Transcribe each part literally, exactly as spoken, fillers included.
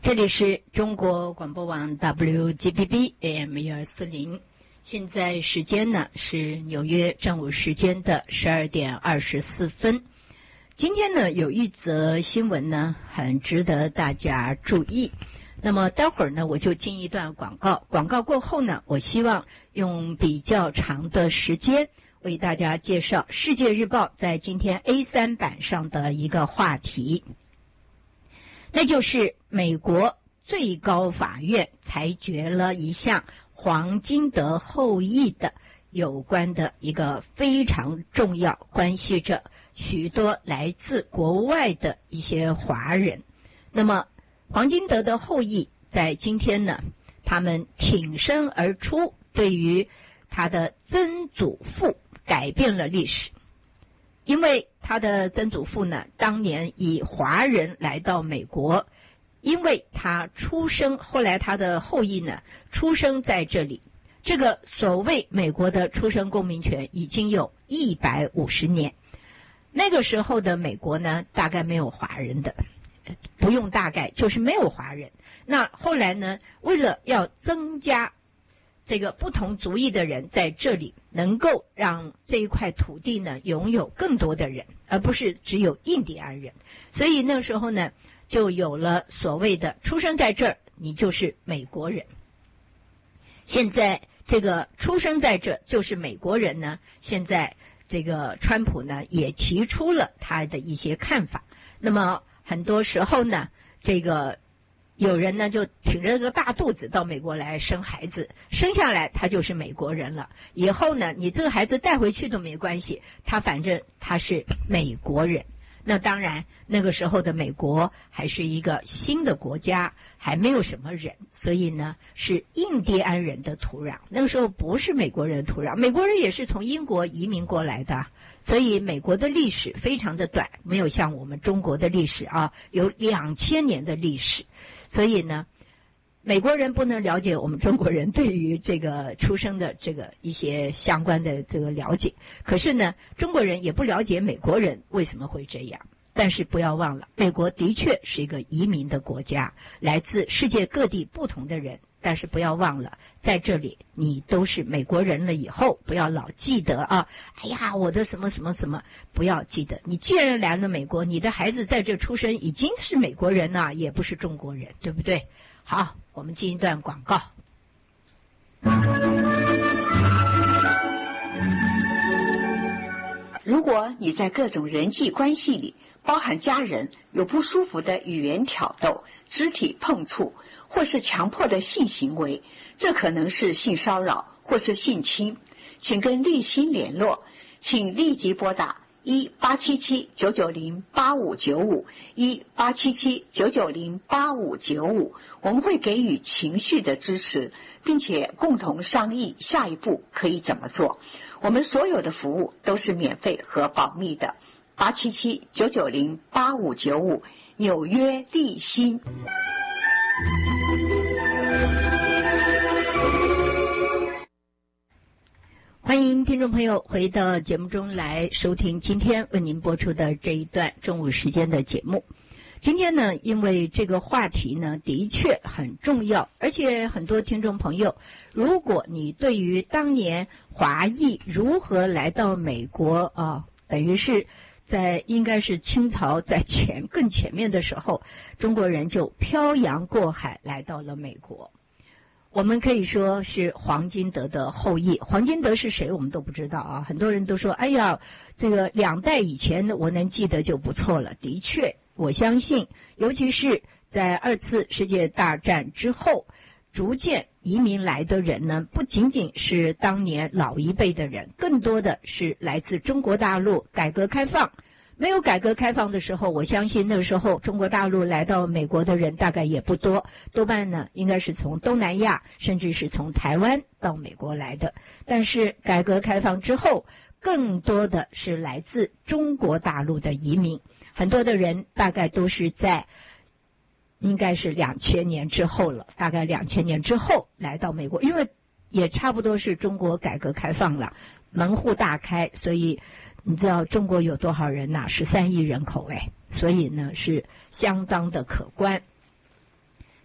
这里是中国广播网 W G B B A M 一二四零，现在时间呢是纽约正午时间的十二点二十四分。今天呢有一则新闻呢很值得大家注意。那么待会儿呢我就进一段广告，广告过后呢，我希望用比较长的时间为大家介绍《世界日报》在今天 A 三 版上的一个话题。那就是美国最高法院裁决了一项黄金德后裔的有关的一个非常重要，关系着许多来自国外的一些华人。那么黄金德的后裔在今天呢，他们挺身而出，对于他的曾祖父改变了历史。因为他的曾祖父呢，当年以华人来到美国，因为他出生，后来他的后裔呢，出生在这里。这个所谓美国的出生公民权已经有一百五十年。那个时候的美国呢，大概没有华人的，不用大概，就是没有华人。那后来呢，为了要增加这个不同族裔的人在这里，能够让这一块土地呢拥有更多的人，而不是只有印第安人。所以那时候呢，就有了所谓的出生在这儿，你就是美国人。现在这个出生在这就是美国人呢，现在这个川普呢也提出了他的一些看法。那么很多时候呢，这个有人呢就挺着个大肚子到美国来生孩子，生下来他就是美国人了。以后呢，你这个孩子带回去都没关系，他反正他是美国人。那当然，那个时候的美国还是一个新的国家，还没有什么人，所以呢是印第安人的土壤。那个时候不是美国人的土壤，美国人也是从英国移民过来的，所以美国的历史非常的短，没有像我们中国的历史啊，有两千年的历史。所以呢，美国人不能了解我们中国人对于这个出生的这个一些相关的这个了解，可是呢，中国人也不了解美国人为什么会这样。但是不要忘了，美国的确是一个移民的国家，来自世界各地不同的人。但是不要忘了，在这里你都是美国人了以后，不要老记得啊，哎呀，我的什么什么什么，不要记得。你既然来了美国，你的孩子在这出生已经是美国人了，也不是中国人，对不对？好，我们进一段广告。 如果你在各种人际关系里，包含家人，有不舒服的语言挑逗、肢体碰触，或是强迫的性行为，这可能是性骚扰或是性侵，请跟立新联络，请立即拨打一八七七九九零八五九五一八七七九九零八五九五，我们会给予情绪的支持，并且共同商议下一步可以怎么做。我们所有的服务都是免费和保密的。八七七九九零八五九五，纽约立新。 欢迎听众朋友回到节目中来收听今天为您播出的这一段中午时间的节目。今天呢，因为这个话题呢的确很重要，而且很多听众朋友，如果你对于当年华裔如何来到美国啊，等于是在应该是清朝在前更前面的时候，中国人就漂洋过海来到了美国。我们可以说是黄金德的后裔。黄金德是谁我们都不知道啊，很多人都说哎呀，这个两代以前我能记得就不错了。的确，我相信尤其是在二次世界大战之后，逐渐移民来的人呢，不仅仅是当年老一辈的人，更多的是来自中国大陆。改革开放没有改革开放的时候，我相信那个时候中国大陆来到美国的人大概也不多，多半呢应该是从东南亚甚至是从台湾到美国来的。但是改革开放之后，更多的是来自中国大陆的移民，很多的人大概都是在应该是两千年之后了，大概两千年之后来到美国，因为也差不多是中国改革开放了，门户大开，所以你知道中国有多少人呐、啊？十三亿人口哎，所以呢是相当的可观。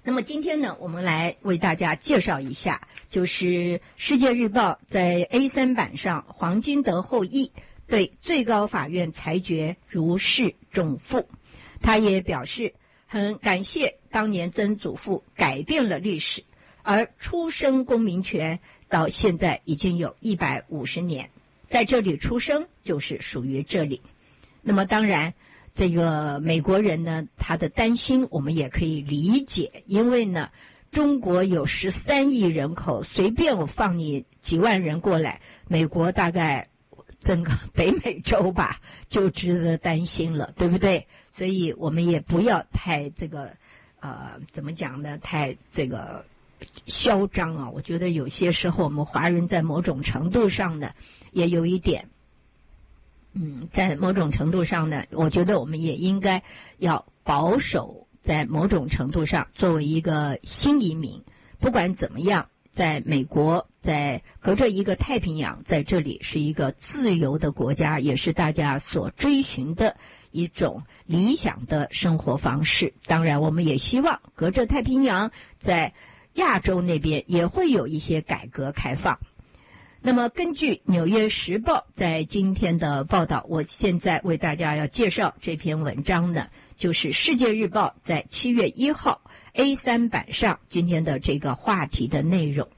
那么今天呢，我们来为大家介绍一下，就是《世界日报》在 A 三 版上，黄金德后裔对最高法院裁决如释重负。他也表示很感谢当年曾祖父改变了历史，而出生公民权到现在已经有一百五十年，在这里出生就是属于这里。那么当然这个美国人呢，他的担心我们也可以理解，因为呢中国有十三亿人口，随便我放你几万人过来，美国大概整个北美洲吧就值得担心了，对不对？所以我们也不要太这个呃怎么讲呢，太这个嚣张啊。我觉得有些时候我们华人在某种程度上呢也有一点嗯，在某种程度上呢，我觉得我们也应该要保守，在某种程度上作为一个新移民，不管怎么样，在美国，在隔着一个太平洋，在这里是一个自由的国家，也是大家所追寻的一种理想的生活方式。当然我们也希望隔着太平洋，在亚洲那边也会有一些改革开放。那么根据《纽约时报》在今天的报道，我现在为大家要介绍这篇文章呢，就是《世界日报》在七月一号 A 三 版上今天的这个话题的内容。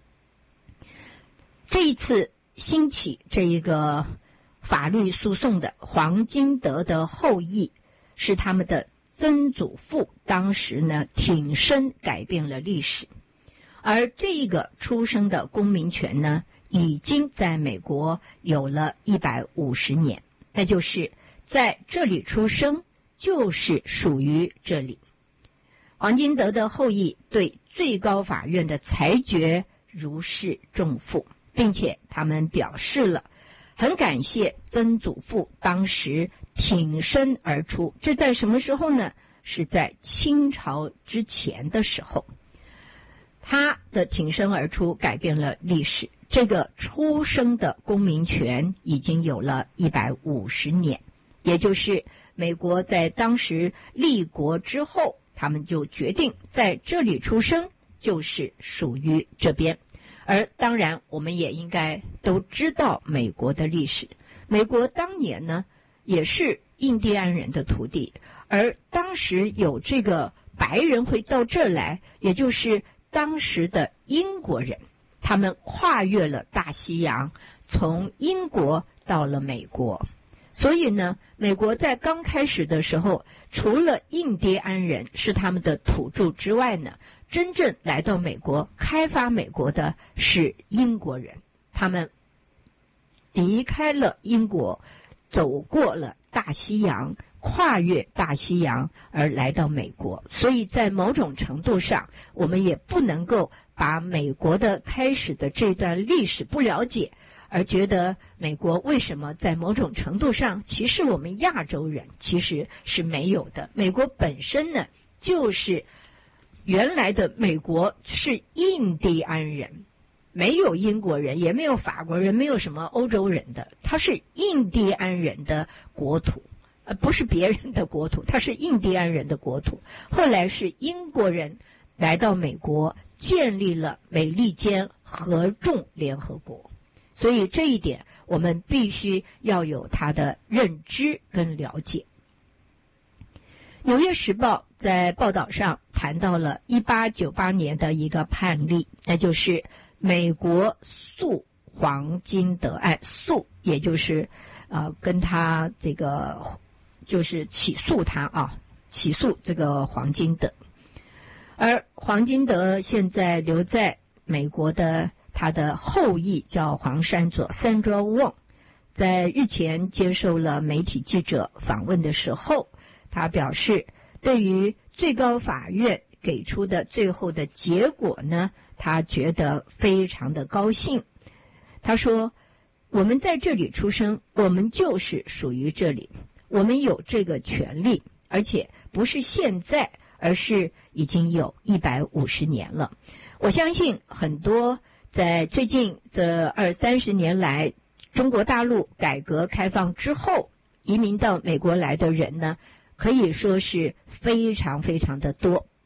这一次兴起这一个法律诉讼的黄金德的后裔，是他们的曾祖父当时呢挺身改变了历史，而这个出生的公民权呢已经在美国有了一百五十年，那就是在这里出生就是属于这里。黄金德的后裔对最高法院的裁决如释重负，并且他们表示了很感谢曾祖父当时挺身而出。这在什么时候呢？是在清朝之前的时候，他的挺身而出改变了历史。这个出生的公民权已经有了一百五十年，也就是美国在当时立国之后，他们就决定在这里出生就是属于这边。而当然我们也应该都知道美国的历史，美国当年呢也是印第安人的土地，而当时有这个白人会到这儿来，也就是当时的英国人，他们跨越了大西洋，从英国到了美国。所以呢，美国在刚开始的时候，除了印第安人是他们的土著之外呢，真正来到美国开发美国的是英国人，他们离开了英国，走过了大西洋，跨越大西洋而来到美国。所以在某种程度上，我们也不能够把美国的开始的这段历史不了解，而觉得美国为什么在某种程度上歧视我们亚洲人，其实是没有的。美国本身呢，就是原来的美国是印第安人，没有英国人，也没有法国人，没有什么欧洲人的，它是印第安人的国土，呃，不是别人的国土，它是印第安人的国土。后来是英国人来到美国，建立了美利坚合众联合国。所以这一点我们必须要有它的认知跟了解。纽约时报在报道上谈到了一八九八年的一个判例，那就是美国诉黄金德案，诉也就是呃跟他这个就是起诉他啊，起诉这个黄金德。而黄金德现在留在美国的他的后裔叫黄山佐 Sandra Wong， 在日前接受了媒体记者访问的时候，他表示对于最高法院给出的最后的结果呢，他觉得非常的高兴。他说，我们在这里出生，我们就是属于这里，我们有这个权利，而且不是现在，而是已经有一百五十年了。我相信很多在最近这二三十年来，中国大陆改革开放之后移民到美国来的人呢，可以说是非常非常的多。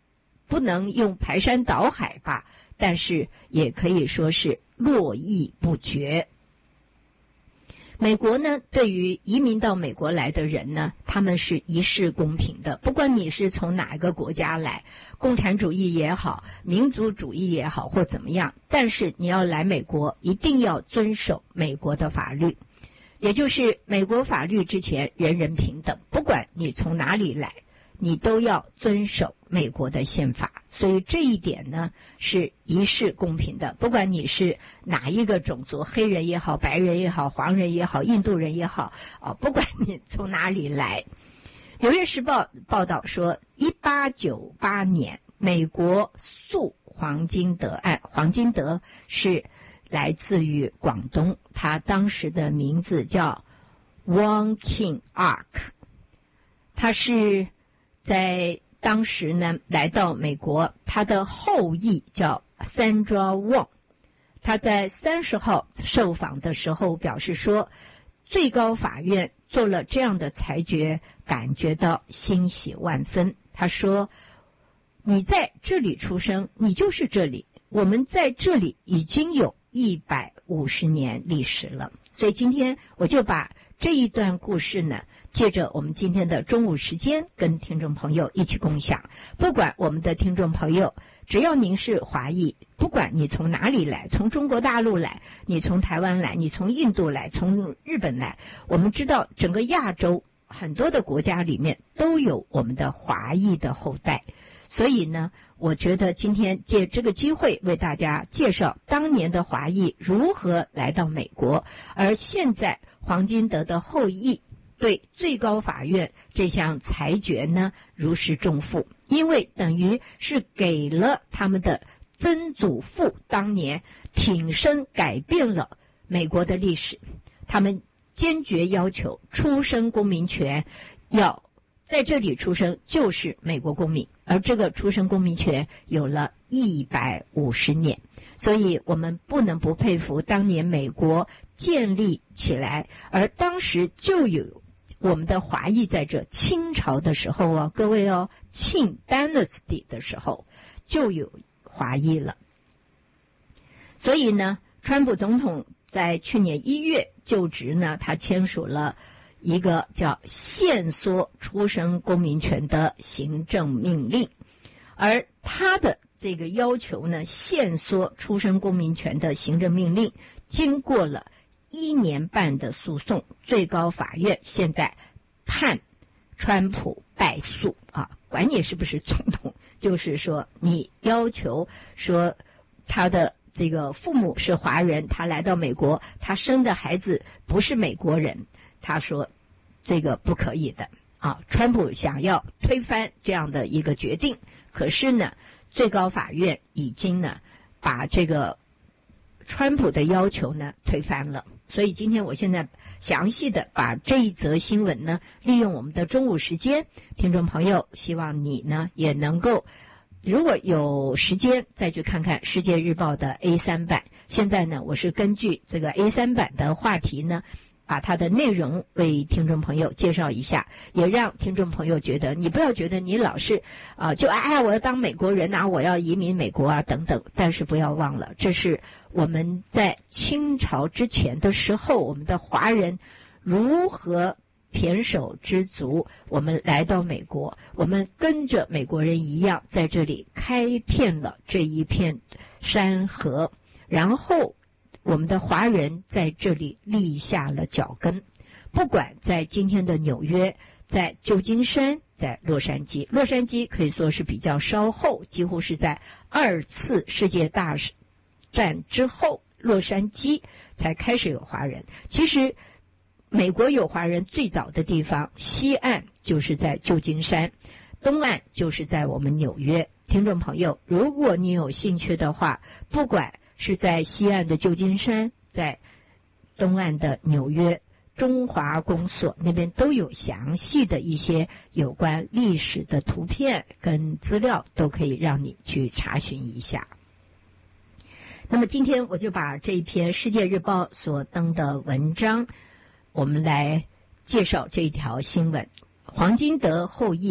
不能用排山倒海吧，但是也可以说是络绎不绝。美国呢，对于移民到美国来的人呢，他们是一视公平的，不管你是从哪个国家来，共产主义也好，民族主义也好，或怎么样，但是你要来美国，一定要遵守美国的法律，也就是美国法律之前人人平等，不管你从哪里来，你都要遵守美国的宪法。所以这一点呢是一视公平的，不管你是哪一个种族，黑人也好，白人也好，黄人也好，印度人也好啊，不管你从哪里来。纽约时报报道说，一八九八年美国诉黄金德案，黄金德是来自于广东，他当时的名字叫 Wong King Ark， 他是在当时呢来到美国，他的后裔叫 Sandra Wong， 他在三十号受访的时候表示说，最高法院做了这样的裁决，感觉到欣喜万分。他说，你在这里出生，你就是这里，我们在这里已经有一百五十年历史了。所以今天我就把这一段故事呢，借着我们今天的中午时间跟听众朋友一起共享。不管我们的听众朋友，只要您是华裔，不管你从哪里来，从中国大陆来，你从台湾来，你从印度来，从日本来，我们知道整个亚洲很多的国家里面都有我们的华裔的后代。所以呢，我觉得今天借这个机会为大家介绍当年的华裔如何来到美国，而现在黄金德的后裔对最高法院这项裁决呢如释重负，因为等于是给了他们的曾祖父当年挺身改变了美国的历史，他们坚决要求出生公民权，要在这里出生就是美国公民，而这个出生公民权有了一百五十年，所以我们不能不佩服当年美国建立起来，而当时就有我们的华裔在这清朝的时候哦，各位哦，清 Dynasty 的时候就有华裔了。所以呢，川普总统在去年一月就职呢，他签署了一个叫限缩出生公民权的行政命令，而他的这个要求呢，限缩出生公民权的行政命令经过了一年半的诉讼，最高法院现在判川普败诉啊，管你是不是总统，就是说你要求说他的这个父母是华人，他来到美国，他生的孩子不是美国人，他说这个不可以的啊。川普想要推翻这样的一个决定，可是呢，最高法院已经呢把这个川普的要求呢推翻了。所以今天我现在详细的把这一则新闻呢，利用我们的中午时间，听众朋友，希望你呢也能够如果有时间再去看看《世界日报》的 A 三 版。现在呢，我是根据这个 A 三 版的话题呢，把它的内容为听众朋友介绍一下，也让听众朋友觉得，你不要觉得你老是啊、呃，就哎我要当美国人啊，我要移民美国啊等等，但是不要忘了，这是我们在清朝之前的时候，我们的华人如何胼手胝足，我们来到美国，我们跟着美国人一样，在这里开遍了这一片山河，然后我们的华人在这里立下了脚跟。不管在今天的纽约，在旧金山，在洛杉矶，洛杉矶可以说是比较稍后，几乎是在二次世界大战之后，洛杉矶才开始有华人。其实美国有华人最早的地方，西岸就是在旧金山，东岸就是在我们纽约。听众朋友，如果你有兴趣的话，不管是在西岸的旧金山，在东岸的纽约，中华公所那边都有详细的一些有关历史的图片跟资料，都可以让你去查询一下。那么今天我就把这一篇《世界日报》所登的文章，我们来介绍这条新闻。黄金德后裔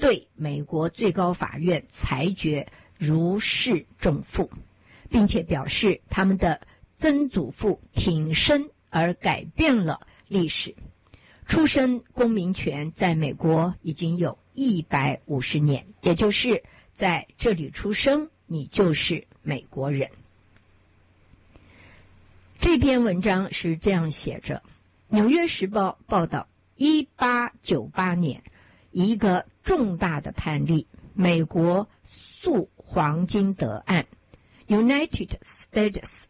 对美国最高法院裁决如释重负，并且表示他们的曾祖父挺身而改变了历史。出生公民权在美国已经有一百五十年，也就是在这里出生，你就是美国人。这篇文章是这样写着：纽约时报报道，一八九八年一个重大的判例，美国诉黄金德案 United States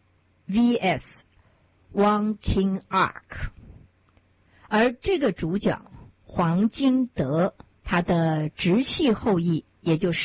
V S Wong King Ark， 而这个主角黄金德，他的直系后裔也就是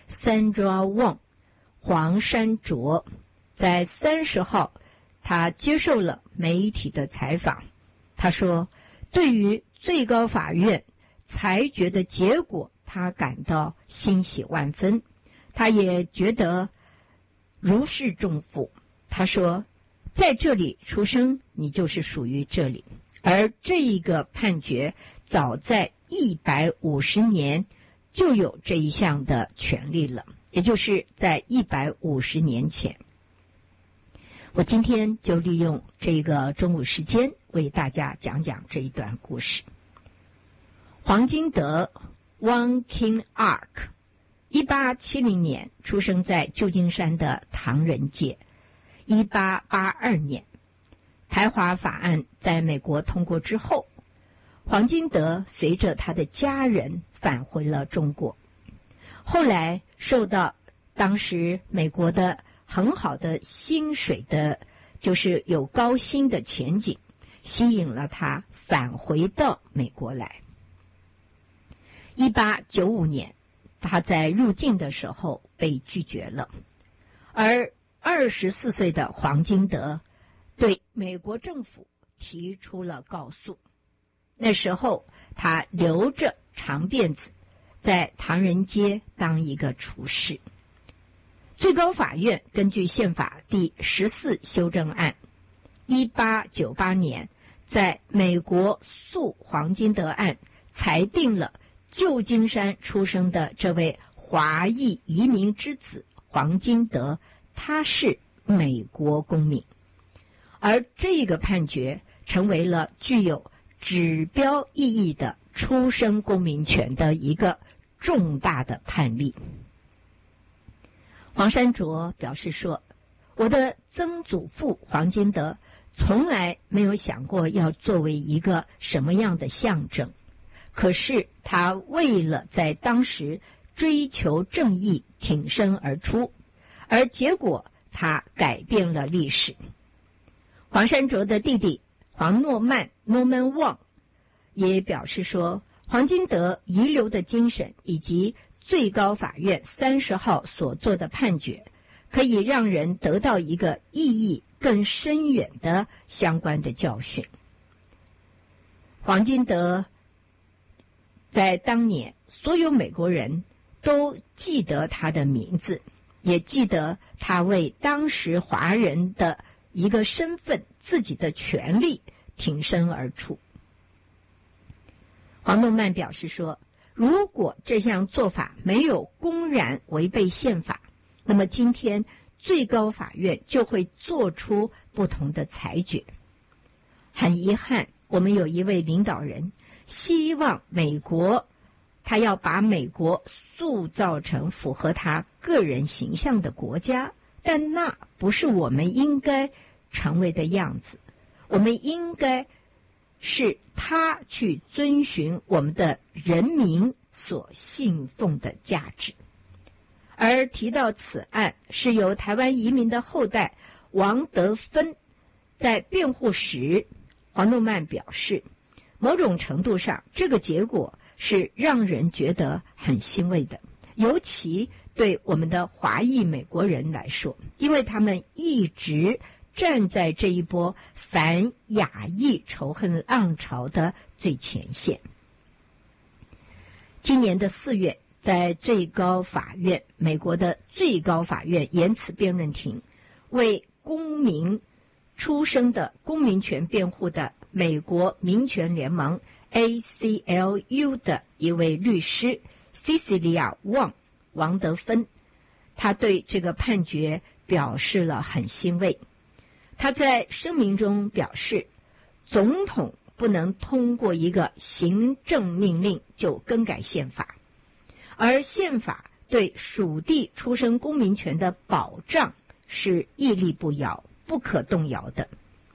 Sandra Wong 黄山卓，在三十号他接受了媒体的采访。他说，对于最高法院裁决的结果，他感到欣喜万分，他也觉得如释重负。他说，在这里出生，你就是属于这里。而这一个判决早在一百五十年就有这一项的权利了，也就是在一百五十年前。我今天就利用这个中午时间为大家讲讲这一段故事。黄金德 Wong King Ark 一八七零年出生在旧金山的唐人街。一八八二年排华法案在美国通过之后，黄金德随着他的家人返回了中国。后来受到当时美国的很好的薪水的，就是有高薪的前景，吸引了他返回到美国来。一八九五年他在入境的时候被拒绝了，而二十四岁的黄金德对美国政府提出了告诉。那时候他留着长辫子，在唐人街当一个厨师。最高法院根据宪法第十四修正案，一八九八年在美国诉黄金德案裁定了旧金山出生的这位华裔移民之子黄金德，他是美国公民。而这个判决成为了具有指标意义的出生公民权的一个重大的判例。黄山卓表示说，我的曾祖父黄金德从来没有想过要作为一个什么样的象征，可是他为了在当时追求正义挺身而出，而结果他改变了历史。黄山卓的弟弟黄诺曼 Norman Wong 也表示说，黄金德遗留的精神以及最高法院三十号所做的判决，可以让人得到一个意义更深远的相关的教训。黄金德在当年，所有美国人都记得他的名字，也记得他为当时华人的一个身份、自己的权利挺身而出。黄诺曼表示说，如果这项做法没有公然违背宪法，那么今天最高法院就会做出不同的裁决。很遗憾，我们有一位领导人希望美国，他要把美国塑造成符合他个人形象的国家，但那不是我们应该成为的样子。我们应该是他去遵循我们的人民所信奉的价值。而提到此案是由台湾移民的后代王德芬在辩护时，黄诺曼表示，某种程度上这个结果是让人觉得很欣慰的，尤其对我们的华裔美国人来说，因为他们一直站在这一波反亚裔仇恨浪潮的最前线。今年的四月，在最高法院，美国的最高法院言辞辩论庭为公民出生的公民权辩护的美国民权联盟 A C L U 的一位律师 Cecilia Wang 王德芬，他对这个判决表示了很欣慰。他在声明中表示，总统不能通过一个行政命令就更改宪法，而宪法对属地出生公民权的保障是屹立不摇、不可动摇的。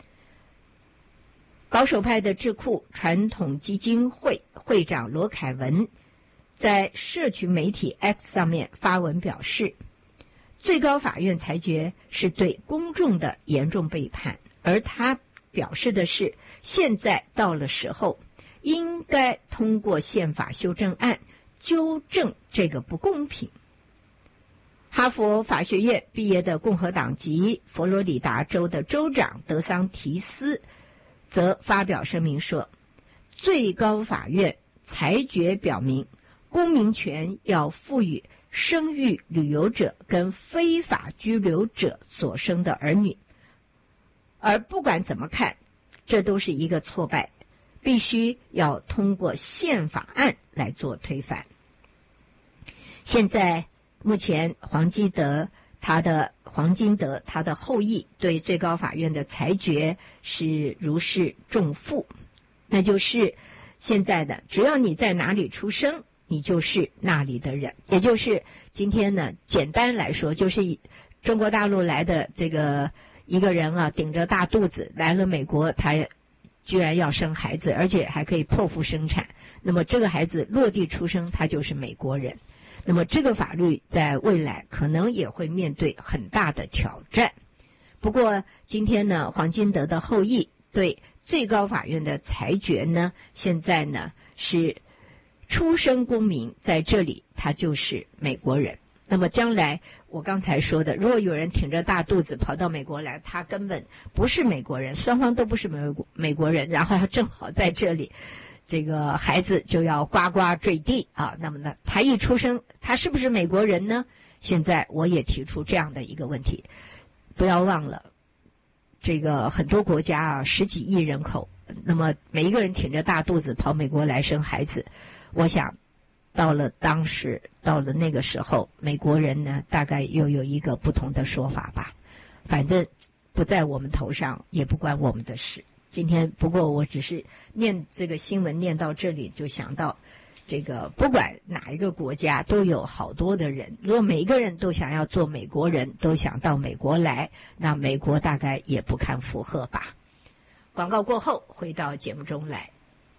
保守派的智库传统基金会会长罗凯文在社群媒体 X 上面发文表示，最高法院裁决是对公众的严重背叛，而他表示的是，现在到了时候，应该通过宪法修正案纠正这个不公平。哈佛法学院毕业的共和党籍佛罗里达州的州长德桑提斯则发表声明说，最高法院裁决表明，公民权要赋予生育旅游者跟非法居留者所生的儿女，而不管怎么看，这都是一个挫败，必须要通过宪法案来做推翻。现在目前黄基德他的黄金德他的后裔对最高法院的裁决是如释重负，那就是现在的只要你在哪里出生，你就是那里的人。也就是今天呢，简单来说，就是中国大陆来的这个一个人啊，顶着大肚子来了美国，他居然要生孩子，而且还可以剖腹生产，那么这个孩子落地出生，他就是美国人。那么这个法律在未来可能也会面对很大的挑战。不过今天呢，黄金德的后裔对最高法院的裁决呢，现在呢是出生公民在这里他就是美国人。那么将来我刚才说的，如果有人挺着大肚子跑到美国来，他根本不是美国人，双方都不是美国美国人，然后他正好在这里，这个孩子就要呱呱坠地啊。那么呢，他一出生，他是不是美国人呢？现在我也提出这样的一个问题，不要忘了，这个很多国家啊，十几亿人口，那么每一个人挺着大肚子跑美国来生孩子，我想到了当时，到了那个时候，美国人呢，大概又有一个不同的说法吧。反正不在我们头上，也不关我们的事。今天不过我只是念这个新闻念到这里，就想到这个不管哪一个国家都有好多的人，如果每一个人都想要做美国人，都想到美国来，那美国大概也不堪负荷吧。广告过后回到节目中来。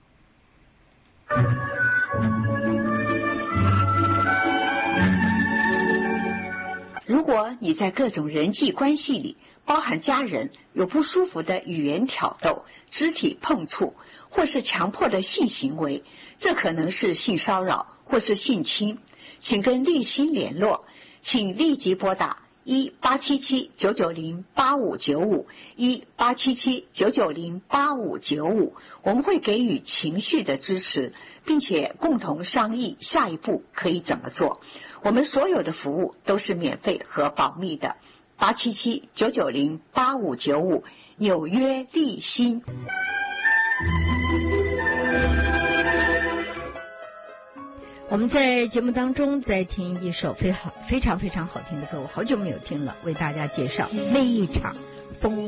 如果你在各种人际关系里，包含家人，有不舒服的语言挑逗、肢体碰触，或是强迫的性行为，这可能是性骚扰或是性侵，请跟立新联络，请立即拨打一八七七九九零八五九五一八七七九九零八五九五，我们会给予情绪的支持，并且共同商议下一步可以怎么做。我们所有的服务都是免费和保密的。八七七九九零八五九五，纽约立新。 我们在节目当中在听一首非常非常非常好听的歌，我好久没有听了，为大家介绍那一场风。